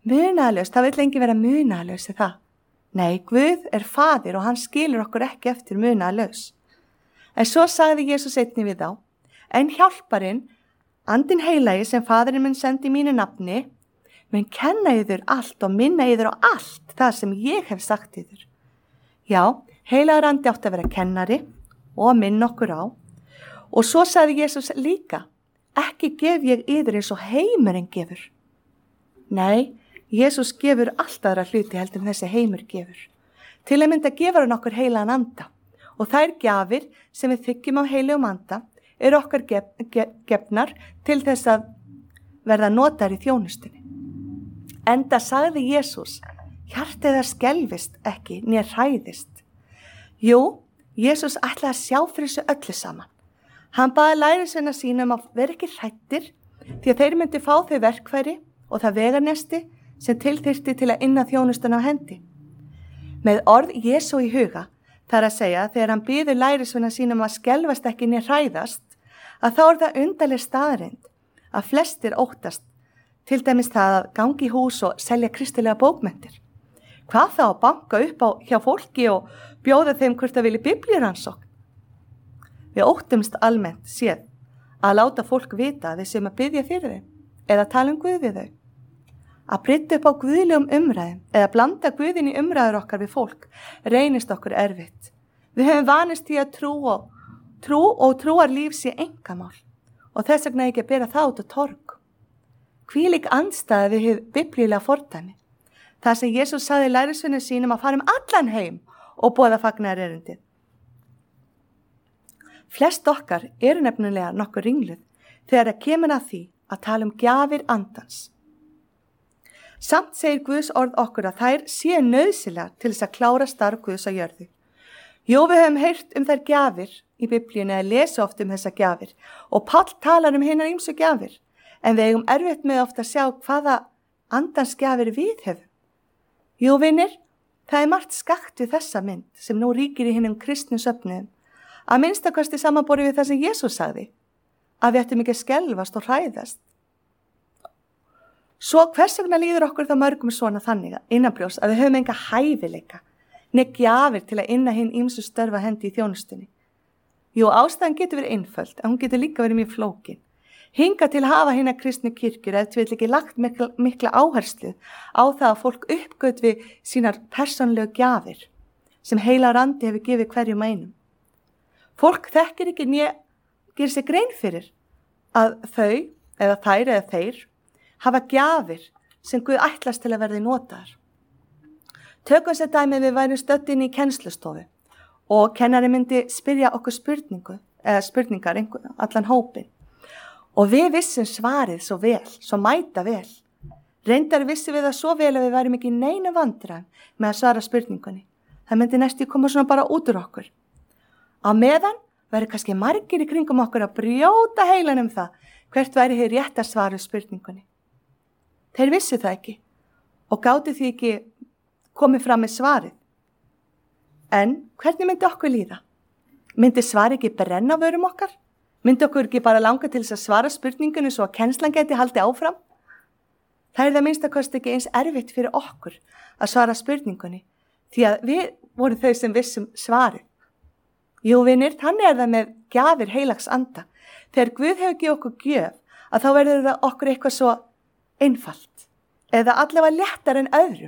Munaðarlaust, það vill enginn vera munaðarlaus það. Nei, Guð faðir og hann skilur okkur ekki eftir munaðarlaus. En svo sagði Jesús einnig við þá, en hjálparinn, Andinn heilagi sem faðirinn mun sendi í mínu nafni, mun kenna yður allt og minna yður á allt það sem ég hef sagt yður. Já, heilagur andi átti að vera kennari og að minna okkur á. Og svo sagði Jesús líka, ekki gef ég yður eins og heimurinn gefur. Nei, Jesús gefur allt aðra hluti heldur en þessi heimur gefur. Til að mynda gefur hann okkur heilagan anda og þær gjafir sem við þykjum á heilugum anda okkar gefnar til þess að verða notar í þjónustunni. Enda sagði Jesús, hjartið skelfist ekki né hræðist. Jú, Jesús ætlaði að sjá fyrir þessu öllu saman. Hann baði lærisveina sína að vera ekki hræddir því að þeir myndi fá þau verkfæri og það veganesti sem tilþyrfti til að inna þjónustuna á hendi. Með orð Jesú í huga, þar að segja þegar hann biður lærisveina sínum að skelfast ekki né hræðast, að þá það undarleg staðreynd að flestir óttast, til dæmis það að gangi í hús og selja kristilega bókmenntir. Hvað þá að banka upp á hjá fólki og bjóða þeim hvort það vilji biblíurannsókn? Við óttumst almennt séð að láta fólk vita að við séum að biðja fyrir þeim eða tala Guð við þau. Að brydda upp á guðlegum umræðum eða blanda Guðin í umræður okkar við fólk reynist okkur erfitt. Við höfum vanist í að trú og trúarlíf sé einkamál og þess vegna ekki að bera það út á torg. Hvílík andstæða við hið biblíulega fordæmi. Það sem Jesús sagði lærisveinum sínum að fara allan heim og boða fagnaðarerindið. Flest okkar eru nefnilega nokkuð ringluð þegar það kemur að því að tala gjafir andans. Samt segir Guðs orð okkur að þær séu nauðsynlegar til þess að klára starf Guðs á jörðu. Jú, við höfum heyrt þær gjafir í biblíunni eða lesa oft þessar gjafir og Páll talar hinar ýmsu gjafir, en við eigum erfitt með oft að sjá hvaða andans gjafir við höfum. Jú, vinir, það margt skakt við þessa mynd sem nú ríkir í hinum kristnu söfnuðum, að minnstakosti samanborið við það sem Jesús sagði, að við ættum ekki að skelfast og hræðast. Svo hvers vegna líður okkur þá mörgum svona þannig innanbrjósts að við höfum enga hæfileika, né gjafir til að inna hinn ýmsu störfa hendi í þjónustunni? Jú, ástæðan getur verið einföld, en hún getur líka verið mjög flókin. Hinga til hafa hinna kristnu kirkjur ef við ekki lagt mikla áherslu á það að fólk uppgötvi sínar persónlegu gjafir sem heilagur andi hefur gefið hverjum einum. Fólk þekkir ekki né gerir sér grein fyrir að þau eða þær eða þeir hafa gjafir sem Guð ætlast til að verði notaðar. Tökum sér dæmi við værum stödd inn í kennslustofu og kennari myndi spyrja okkur spurningar allan hópin. Og við vissum svarið svo vel, svo mæta vel. Reyndar vissum við það svo vel að við værum ekki í neinu vandræðum með að svara spurningunni. Það myndi næstu koma svona bara út úr okkur. Á meðan væri kannski margir í kringum okkur að brjóta heilan það hvert væri hér rétt að svara spurningunni. Þeir vissu það ekki og gátu því ekki komið fram með svarið. En hvernig myndi okkur líða? Myndi svarið ekki brenna á vörum okkar? Myndi okkur ekki bara langa til þess að svara spurningunni svo að kennslan geti haldið áfram? Það það minnstakosti ekki eins erfitt fyrir okkur að svara spurningunni því að við vorum þau sem vissum svarið. Jú, vinir, þannig það með gjafir heilags anda. Þegar Guð hefur gefið okkur gjöf að þá verður það okkur eitthvað svo einfalt eða allavega léttar en öðrum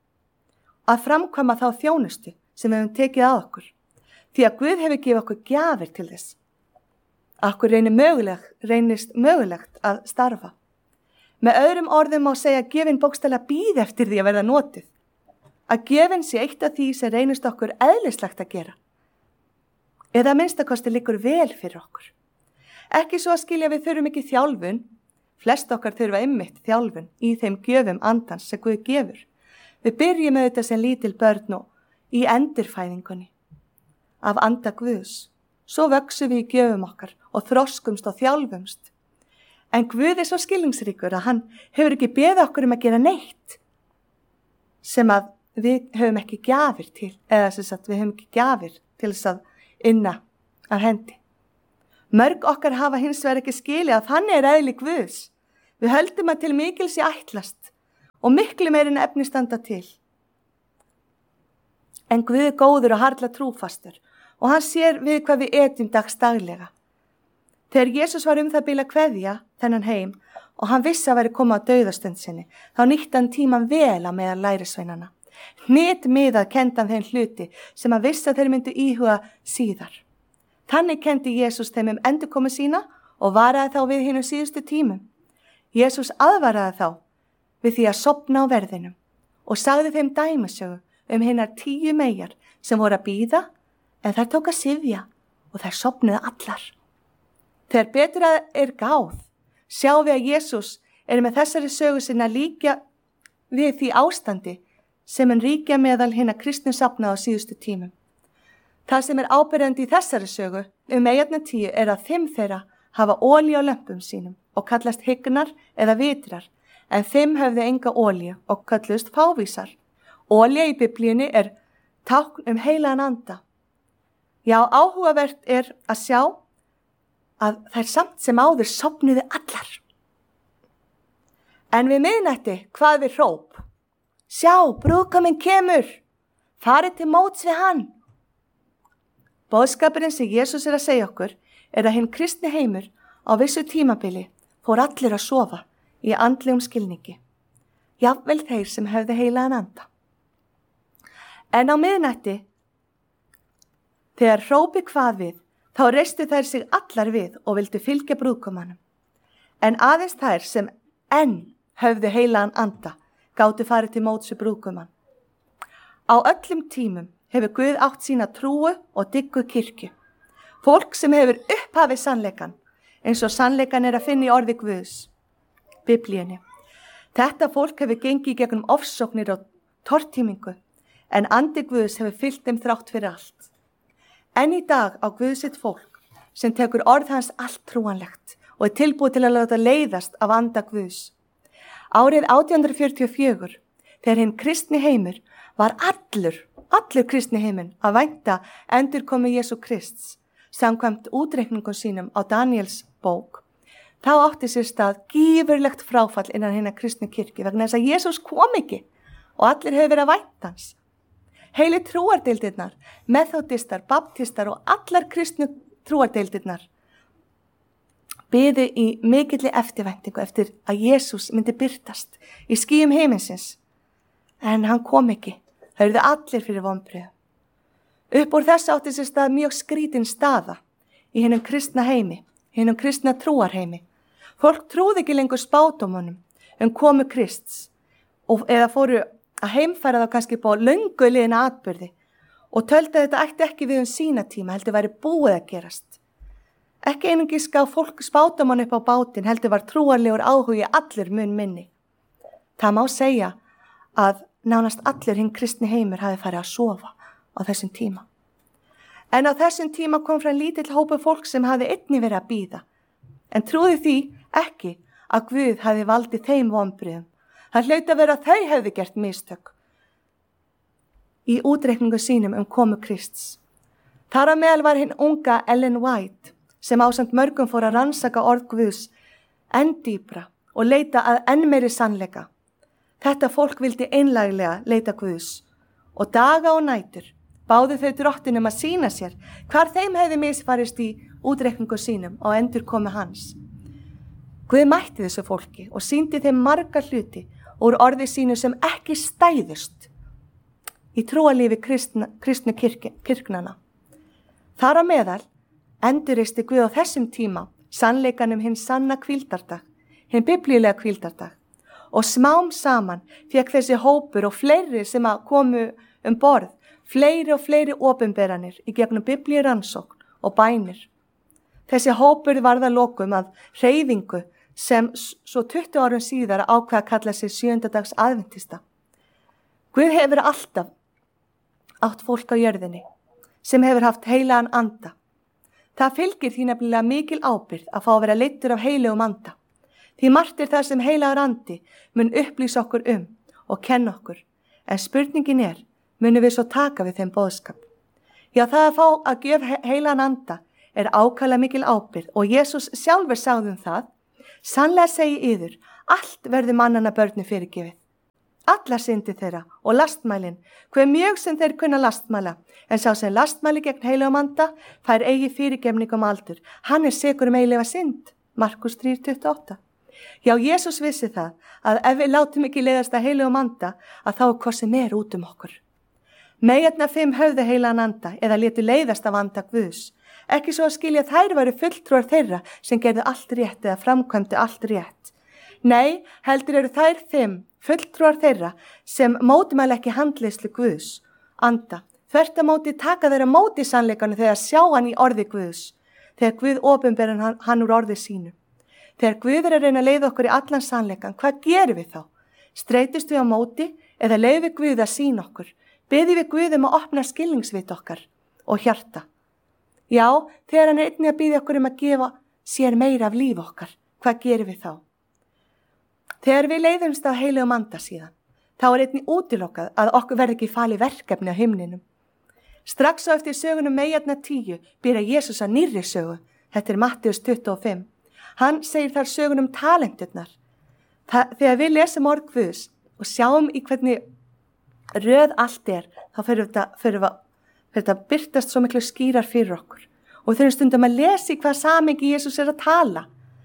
að framkvæma þá þjónustu sem við höfum tekið að okkur því að Guð hefur gefið okkur gjafir til þess. Akkur reynist mögulegt að starfa. Með öðrum orðum má segja að gjöfin bókstaflega bíði eftir því að verða notuð. Að gjöfin sé eitt af því sem reynist okkur eðlislegt að gera. Eða minnstakosti liggur vel fyrir okkur. Ekki svo að skilja við þurfum ekki þjálfun. Flest okkar þurfa einmitt þjálfun í þeim gjöfum andans sem Guð gefur. Við byrjum með þetta sem lítil börn og í endurfæðingunni af anda Guðs. Svo vöxum við í gjöfum okkar og þroskumst og þjálfumst. En Guð svo skilningsríkur að hann hefur ekki beðið okkur að gera neitt sem að við höfum ekki gjafir til, eða sem sagt við höfum ekki gjafir til þess að inna af hendi. Mörg okkar hafa hins vegar ekki skilið að þannig eðli Guðs. Við höldum að til mikils í ætlast og miklu meir en efni standa til. En Guð er góður og harla trúfastur og hann sér við hvað við etjum daglega. Þegar Jesús var það bil að kveðja þennan heim og hann vissi að veri koma á dauðastund sinni, þá nýtti hann tíman vel á meðal lærisveinana. Hnitmiðað kenndi hann þeim hluti sem hann vissi að þeir myndu íhuga síðar. Þannig kendi Jesús þeim endurkomu sína og varaði þá við hinum síðustu tímum. Jesús aðvaraði þá við því að sofna á verðinum og sagði þeim dæmisögu hinar 10 meyjar sem voru að bíða en þær tók að syfja og þær sofnuðu allar. Þegar betur er gáð, sjáum við að Jesús með þessari sögu sinna líka við því ástandi sem hann ríkja meðal hinna kristnu safna á síðustu tímum. Það sem áberandi í þessari sögu meyjarnar 10 að 5 þeirra hafa olíu á lömpum sínum og kallast hygnar eða vitrar, en 5 höfðu enga olíu og kallust fávísar. Olía í Biblíunni tákn heilagan anda. Já, áhugavert að sjá að þær samt sem áður sofnuðu allar. En við miðnætti hvað við hróp? Sjá, brúðguminn kemur, farið til móts við hann. Boðskapurinn sem Jesús að segja okkur að hinn kristni heimur á vissu tímabili fór allir að sofa í andlegum skilningi. Jafnvel þeir sem höfðu heilagan anda. En á miðnætti, þegar hrópi hvað við, þá reistu þær sig allar við og vildu fylgja brúðgumanum. En aðeins þær sem enn höfðu heilagan anda gátu farið til móts við brúðgumann. Á öllum tímum hefur Guð átt sína trúu og diggu kirkju. Fólk sem hefur upphafið sannleikan, eins og sannleikan að finna í orði Guðs, Biblíunni. Þetta fólk hefur gengið gegnum ofsóknir og tortímingu, en andi Guðs hefur fylgt þeim þrátt fyrir allt. En í dag á Guð sitt fólk sem tekur orð hans allt trúanlegt og tilbúið til að láta leiðast af anda Guðs. Árið 1844, þegar hinn kristni heimur var allur kristni heiminn að vænta endurkomu Jesú Krists, samkvæmt útreikningum sínum á Daniels bók, þá átti sér stað gífurlegt fráfall innan hinna kristni kirkju vegna þess að Jesús kom ekki og allir hefur verið að vænta hans. Heilu trúardeildirnar, methodistar, baptistar og allar kristnu trúardeildirnar biðu í mikilli eftirvæntingu eftir að Jesús myndi birtast í skýjum heiminsins. En hann kom ekki, það urðu allir fyrir vonbrigðum. Upp úr þessu átti sér stað mjög skrítin staða í hinum kristna heimi, hinum kristna trúarheimi. Fólk trúði ekki lengur spádómunum komu Krists eða fóru að heimfæra þá kannski upp á löngu liðina atburði og töldu að þetta ætti ekki við sína tíma, heldur væri búið að gerast. Ekki einungis gaf fólk spádóman upp á bátinn, heldur var trúarlegur áhugi allir mun minni. Það má segja að nánast allir hinn kristni heimur hafi farið að sofa á þessum tíma. En á þessum tíma kom fram lítill hópur fólk sem hafi einnig verið að bíða, en trúði því ekki að Guð hafi valdið þeim vonbrigðum. Það hlaut að vera að þau hefðu gert mistök í útreikningu sínum komu Krists. Þar á meðal var hinn unga Ellen White sem ásamt mörgum fór að rannsaka orð Guðs enn dýpra og leita að enn meiri sannleika. Þetta fólk vildi einlæglega leita Guðs og daga og nætur báðu þau drottinum að sýna sér hvar þeim hefði misfarist í útreikningu sínum og endurkomu hans. Guð mætti þessu fólki og sýndi þeim marga hluti úr orði sínu sem ekki stæðust í trúarlífi kristnu kirknana. Þar á meðal endurreisti Guð á þessum tíma sannleikanum hinn sanna hvíldardag, hinn biblíulega hvíldardag og smám saman fékk þessi hópur og fleiri sem komu borð, fleiri og fleiri opinberanir í gegnum biblíurannsókn og bænir. Þessi hópur varð að lokum að hreyfingu sem svo 20 árum síðar ákvað að kalla sig 7. dags aðventista. Guð hefur alltaf átt fólk á jörðinni sem hefur haft heilagan anda. Það fylgir því nefnilega mikil ábyrgð að fá að vera leiddur af heilugum anda. Því margt það sem heilagur andi mun upplýsa okkur og kenna okkur. En spurningin munum við svo taka við þeim boðskap? Já, það að fá að gjöf heilagan anda ákaflega mikil ábyrgð og Jesús sjálfur sagði það. Sannlega segi yður, allt verður mannanna börnu fyrirgefið. alla syndi þeirra og lastmælin, hve mjög sem þeir kunna lastmæla, en sá sem lastmæli gegn heilögum anda fær eigi fyrirgefning aldur. Hann sekur eilífa synd. Markus 3:28. Já, Jesús vissi það að ef við látum ekki leiðast að heilögum anda, að þá hvað sem út okkur. Meyjarnar 5 höfðu heilagan anda eða létu leiðast af anda Guðs. Ekki svo að skilja þær væru fulltrúar þeirra sem gerðu allt rétt eða framkvæmdu allt rétt. Nei, heldur eru þær 5 fulltrúar þeirra sem mótmæla ekki handleiðslu Guðs anda. Þvert á móti taka þeirra móti sannleikanum þegar sjá hann í orði Guðs. Þegar Guð opinberar hann úr orði sínu. Þegar Guð að reyna að leiða okkur í allan sannleikan, hvað gerum við þá? Streitust við á móti eða leiðum við Guð að sýna okkur? Biðjum við Guð að opna skilningsvit okkar og hjarta? Já, þegar hann einnig að biðja okkur að gefa sér meira af líf okkar, hvað gerum við þá? Þegar við leiðumst á heilögum anda síðan, þá einnig útilokað að okkur verði ekki falið verkefni á himninum. Strax á eftir sögunum meyjarnar 10 byrja Jesús að nýrri sögu. Þetta Mattheus 25. Hann segir þar sögunum talenturnar. Þegar við lesum orð Guðs og sjáum í hvernig röð allt þá fyrir þetta birtast svo miklu skýrar fyrir okkur. Og þurfum stundum að lesa í hvað samhengi Jesús að tala.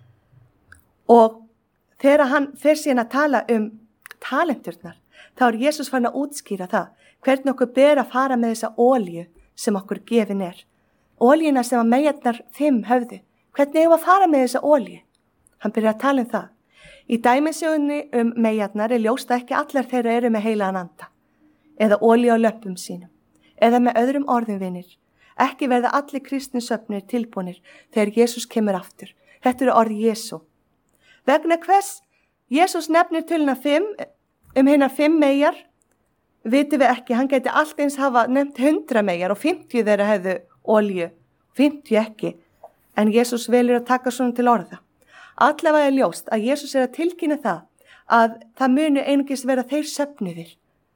Og þegar hann fer síðan að tala talenturnar, þá Jesús farin að útskýra það, hvernig okkur ber að fara með þessa olíu sem okkur gefin Olíuna sem að meyjarnar 5 höfðu, hvernig eigum að fara með þessa olíu? Hann byrjar að tala það. Í dæmisögunni meyjarnar ljóst að ekki allar þeirra eru með heilagan anda, eða olíu á lömpum sínum, eða með öðrum orðum vinir. Ekki verða allir kristni söfnir tilbúnir þegar Jesús kemur aftur. Þetta eru orð Jesú. Vegna hvers Jesús nefnir töluna 5 hinar 5 meyjar, vitum við ekki. Hann gæti allt eins hafa nefnt 100 meyjar og 50 þeirra hefðu olíu, 50 ekki. En Jesús velur að taka svona til orða. Allavega ljóst að Jesús að tilkynna það að það muni einungis vera þeir söfnuðir.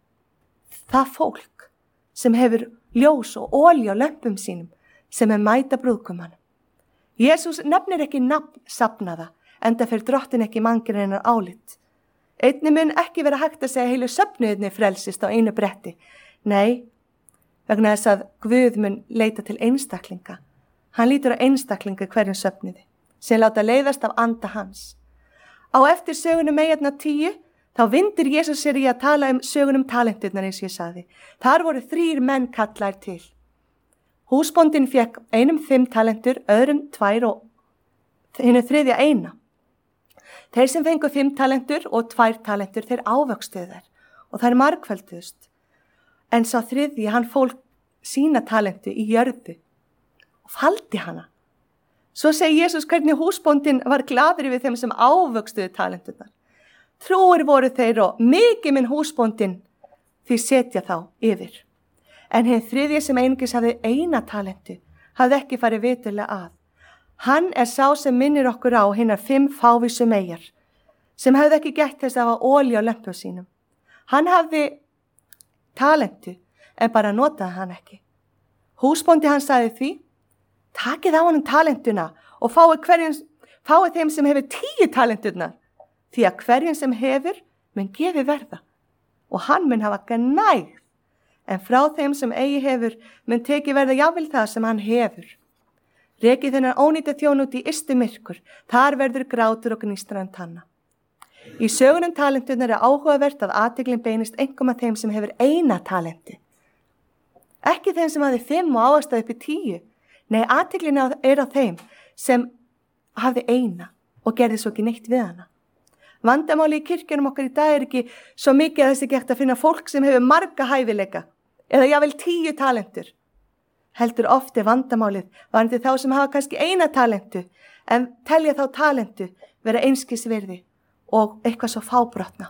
Það fólk sem hefur ljós og olíu á lömpum sínum sem mæta brúðgumana. Jesús nefnir ekki nafn safnaða, enda fyrir drottin ekki manngreinar álit. Einnig mun ekki vera hægt að segja heilu söfnuðinni frelsist á einu bretti. Nei, vegna þess að Guð mun leita til einstaklinga. Hann lítur á einstaklinga hverjum söfnuði, sem láta leiðast af anda hans. Á eftir sögunum meyjarnar 10, þá vindir Jesús sér í að tala sögunum talenturnar eins og ég sagði. Þar voru 3 menn kallaðir til. Húsbóndinn fékk einum 5 talentur, öðrum 2 og hinu 3. 1. Þeir sem fengu 5 talentur og 2 talentur, þeir ávöxtuðu þær og þær margfölduðust. En sá 3. hann fól sína talentu í jörðu og faldi hana. Svo segi Jesús hvernig húsbóndinn var gladur við þeim sem ávöxtuðu talenturnar. Trúir voru þeir og mikið minn húsbóndinn því setja þá yfir. En hinn 3. sem einungis hafði 1 talentu, hafði ekki farið vitulega að. Hann sá sem minnir okkur á hinar 5 fávísu meyjar, sem hafði ekki gætt þess að hafa olíu á lömpum sínum. Hann hafði talentu, en bara notaði hann ekki. Húsbóndi hann sagði því, takið á honum talentuna og fáið þeim sem hefur 10 talenturnar, því að hverjum sem hefur mun gefi verða, og hann mun hafa gnægð, en frá þeim sem eigi hefur mun teki verða jafnvel það sem hann hefur. Rekið þennan ónýta þjón út í ystu myrkur, þar verður grátur og gnístran tanna. Í sögunum talenturnar áhugavert að athyglin beinist einkum að þeim sem hefur 1 talenti. Ekki þeim sem hafði 5 og ávaxtaði upp í 10. Nei, athyglin á þeim sem hafði 1 og gerði svo ekki neitt við hana. Vandamáli í kirkjunum okkar í dag ekki svo mikið að þessi gert að finna fólk sem hefur marga hæfileika eða jafnvel 10 talentur. Heldur ofti vandamálið varandi þá sem hafa kannski 1 talentu en telja þá talentu vera einskis virði og eitthvað svo fábrotna.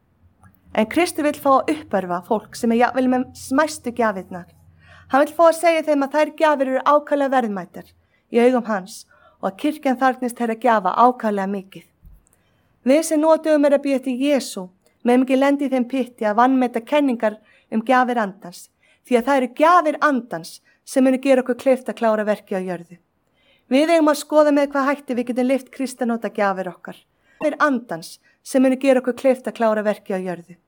En Kristur vill fá að uppörfa fólk sem jafnvel með smæstu gjafirnar. Hann vill fá að segja þeim að þær gjafir eru ákaflega verðmætar í augum hans og að kirkjan þarfnist þeirra gjafa ákaflega mikið. Við sem notum að bíða til Jesú meðum ekki lendi í þeim pytti að vanmeta kenningar gjafir andans, því að það eru gjafir andans sem munu gera okkur kleift að klára verki á jörðu. Við eigum að skoða með hvað hætti við getum lyft Kristi að nota gjafir okkar. Gjafir andans sem munu gera okkur kleift að klára verki á jörðu.